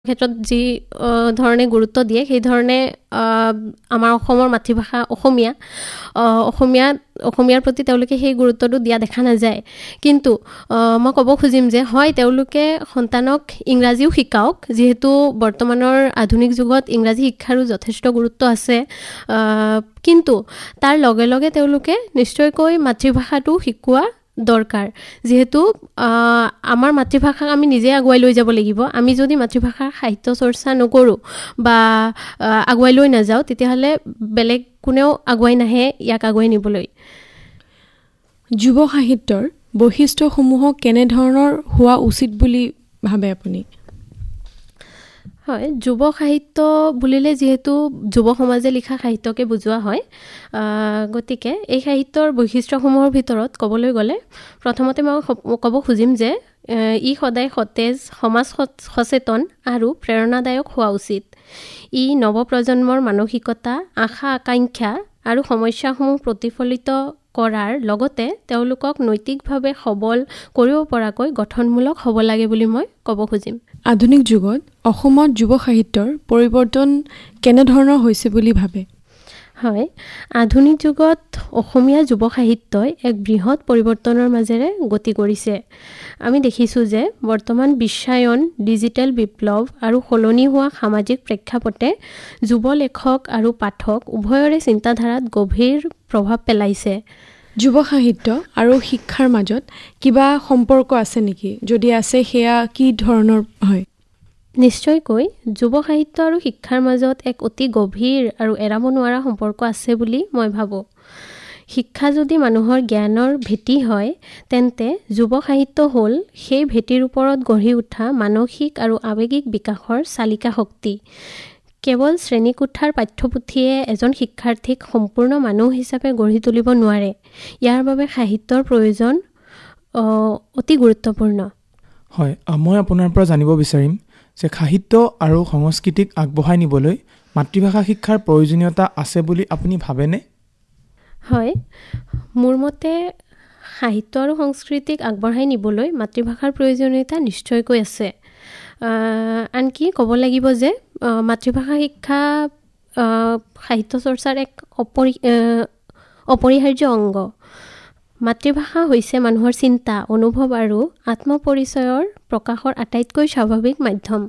ক্ষেত্ৰত যি ধৰণে গুৰুত্ব দিয়ে সেই ধৰণে আমাৰ অসমৰ মাতৃভাষা অসমীয়াৰ প্ৰতি তেওঁলোকে সেই গুৰুত্বটো দিয়া দেখা নাযায়। কিন্তু মই ক'ব খুজিম যে হয় তেওঁলোকে সন্তানক ইংৰাজীও শিকাওক, যিহেতু বৰ্তমানৰ আধুনিক যুগত ইংৰাজী শিক্ষাৰো যথেষ্ট গুৰুত্ব আছে, কিন্তু তাৰ লগে লগে তেওঁলোকে নিশ্চয়কৈ মাতৃভাষাটো শিকোৱা দৰকাৰ। যিহেতু আমাৰ মাতৃভাষাক আমি নিজে আগুৱাই লৈ যাব লাগিব। আমি যদি মাতৃভাষাৰ সাহিত্য চৰ্চা নকৰোঁ বা আগুৱাই লৈ নাযাওঁ, তেতিয়াহ'লে বেলেগ কোনেও আগুৱাই নাহে ইয়াক আগুৱাই নিবলৈ। যুৱ সাহিত্যৰ বৈশিষ্ট্যসমূহক কেনেধৰণৰ হোৱা উচিত বুলি ভাবে আপুনি? হয়, যুৱ সাহিত্য বুলিলে যিহেতু যুৱ সমাজে লিখা সাহিত্যকে বুজোৱা হয়, গতিকে এই সাহিত্যৰ বৈশিষ্ট্যসমূহৰ ভিতৰত ক'বলৈ গ'লে প্ৰথমতে মই ক'ব খুজিম যে ই সদায় সতেজ, সমাজ সচেতন আৰু প্ৰেৰণাদায়ক হোৱা উচিত। ই নৱপ্ৰজন্মৰ মানসিকতা, আশা আকাংক্ষা আৰু সমস্যাসমূহ প্ৰতিফলিত কৰাৰ লগতে তেওঁলোকক নৈতিকভাৱে সবল কৰিব পৰাকৈ গঠনমূলক হ'ব লাগে বুলি মই ক'ব খুজিম। আধুনিক যুগত অসমত যুৱ সাহিত্যৰ পৰিৱৰ্তন কেনেধৰণৰ হৈছে বুলি ভাবে? হয়, আধুনিক যুগত অসমীয়া যুৱ সাহিত্যই এক বৃহৎ পৰিৱৰ্তনৰ মাজেৰে গতি কৰিছে। আমি দেখিছোঁ যে বৰ্তমান বিশ্বায়ন, ডিজিটেল বিপ্লৱ আৰু সলনি হোৱা সামাজিক প্ৰেক্ষাপটে যুৱ লেখক আৰু পাঠক উভয়ৰে চিন্তাধাৰাত গভীৰ প্ৰভাৱ পেলাইছে। যুৱ সাহিত্য আৰু শিক্ষাৰ মাজত কিবা সম্পৰ্ক আছে নেকি? যদি আছে সেয়া কি ধৰণৰ হয়? নিশ্চয়কৈ যুৱ সাহিত্য আৰু শিক্ষাৰ মাজত এক অতি গভীৰ আৰু এৰাব নোৱাৰা সম্পৰ্ক আছে বুলি মই ভাবোঁ। শিক্ষা যদি মানুহৰ জ্ঞানৰ ভেটি হয়, তেন্তে যুৱ সাহিত্য হ'ল সেই ভেটিৰ ওপৰত গঢ়ি উঠা মানসিক আৰু আৱেগিক বিকাশৰ চালিকা শক্তি। কেৱল শ্ৰেণীকোঠাৰ পাঠ্যপুথিয়ে এজন শিক্ষাৰ্থীক সম্পূৰ্ণ মানুহ হিচাপে গঢ়ি তুলিব নোৱাৰে। ইয়াৰ বাবে সাহিত্যৰ প্ৰয়োজন অতি গুৰুত্বপূৰ্ণ। হয়, মই আপোনাৰ পৰা জানিব বিচাৰিম যে সাহিত্য আৰু সংস্কৃতিক আগবঢ়াই নিবলৈ মাতৃভাষা শিক্ষাৰ প্ৰয়োজনীয়তা আছে বুলি আপুনি ভাবেনে? হয়, মোৰ মতে সাহিত্য আৰু সংস্কৃতিক আগবঢ়াই নিবলৈ মাতৃভাষাৰ প্ৰয়োজনীয়তা নিশ্চয়কৈ আছে। আনকি ক'ব লাগিব যে মাতৃভাষা শিক্ষা সাহিত্য চৰ্চাৰ এক অপৰিহাৰ্য অংগ। মাতৃভাষা হৈছে মানুহৰ চিন্তা, অনুভৱ আৰু আত্মপৰিচয়ৰ প্ৰকাশৰ আটাইতকৈ স্বাভাৱিক মাধ্যম।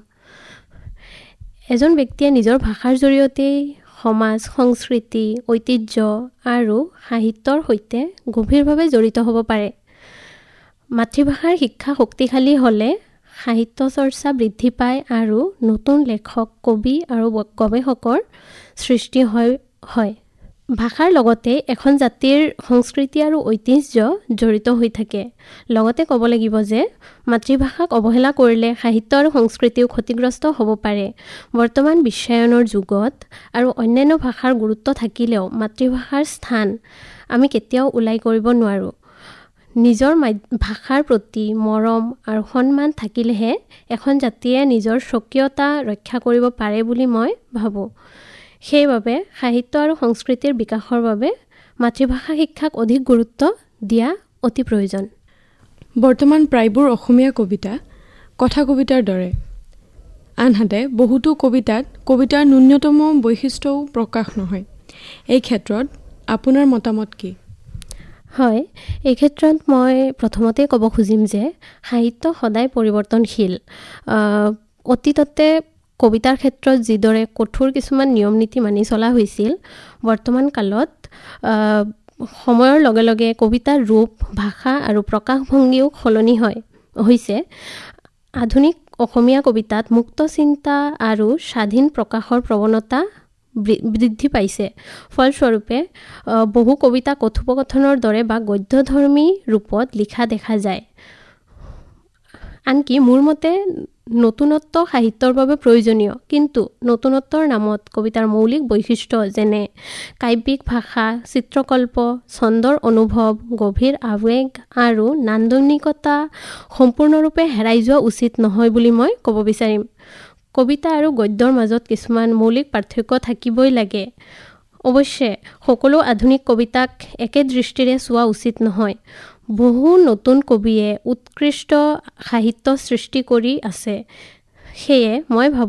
এজন ব্যক্তিয়ে নিজৰ ভাষাৰ জৰিয়তেই সমাজ, সংস্কৃতি, ঐতিহ্য আৰু সাহিত্যৰ সৈতে গভীৰভাৱে জড়িত হ'ব পাৰে। মাতৃভাষাৰ শিক্ষা শক্তিশালী হ'লে সাহিত্য চৰ্চা বৃদ্ধি পায় আৰু নতুন লেখক, কবি আৰু গৱেষকৰ সৃষ্টি হয়। ভাষাৰ লগতে এখন জাতিৰ সংস্কৃতি আৰু ঐতিহ্য জড়িত হৈ থাকে। লগতে ক'ব লাগিব যে মাতৃভাষাক অৱহেলা কৰিলে সাহিত্য আৰু সংস্কৃতিও ক্ষতিগ্ৰস্ত হ'ব পাৰে। বৰ্তমান বিশ্বায়নৰ যুগত আৰু অন্যান্য ভাষাৰ গুৰুত্ব থাকিলেও মাতৃভাষাৰ স্থান আমি কেতিয়াও ওলাই কৰিব নোৱাৰোঁ। নিজৰ ভাষাৰ প্ৰতি মৰম আৰু সন্মান থাকিলেহে এখন জাতিয়ে নিজৰ স্বকীয়তা ৰক্ষা কৰিব পাৰে বুলি মই ভাবোঁ। সেইবাবে সাহিত্য আৰু সংস্কৃতিৰ বিকাশৰ বাবে মাতৃভাষা শিক্ষাক অধিক গুৰুত্ব দিয়া অতি প্ৰয়োজন। বৰ্তমান প্ৰায়বোৰ অসমীয়া কবিতা কথা কবিতাৰ দৰে। আনহাতে বহুতো কবিতাত কবিতাৰ ন্যূনতম বৈশিষ্ট্যও প্ৰকাশ নহয়। এই ক্ষেত্ৰত আপোনাৰ মতামত কি? হয়, এই ক্ষেত্ৰত মই প্ৰথমতে ক'ব খুজিম যে সাহিত্য সদায় পৰিৱৰ্তনশীল। অতীততে কবিতাৰ ক্ষেত্ৰত যিদৰে কঠোৰ কিছুমান নিয়ম নীতি মানি চলা হৈছিল, বৰ্তমান কালত সময়ৰ লগে লগে কবিতাৰ ৰূপ, ভাষা আৰু প্ৰকাশভংগীও সলনি হৈছে। আধুনিক অসমীয়া কবিতাত মুক্ত চিন্তা আৰু স্বাধীন প্ৰকাশৰ প্ৰৱণতা বৃদ্ধি পাইছে। ফলস্বৰূপে বহু কবিতা কথোপকথনৰ দৰে বা গদ্যধৰ্মী ৰূপত লিখা দেখা যায়। আনকি মোৰ মতে নতুনত্ব সাহিত্যৰ বাবে প্ৰয়োজনীয়, কিন্তু নতুনত্বৰ নামত কবিতাৰ মৌলিক বৈশিষ্ট্য যেনে কাব্যিক ভাষা, চিত্ৰকল্প, ছন্দৰ অনুভৱ, গভীৰ আৱেগ আৰু নান্দনিকতা সম্পূৰ্ণৰূপে হেৰাই যোৱা উচিত নহয় বুলি মই ক'ব বিচাৰিম। কবিতা আৰু গদ্যৰ মাজত কিছুমান মৌলিক পাৰ্থক্য থাকিবই লাগে। অৱশ্যে সকলো আধুনিক কবিতাক একে দৃষ্টিৰে চোৱা উচিত নহয়। বহু নতুন কবিয়ে উৎকৃষ্ট সাহিত্য সৃষ্টি কৰি আছে। সেয়ে মই ভাবোঁ